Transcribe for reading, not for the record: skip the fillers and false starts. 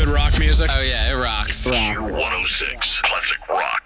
good rock music? Oh yeah, it rocks. Tier 106 Classic Rock.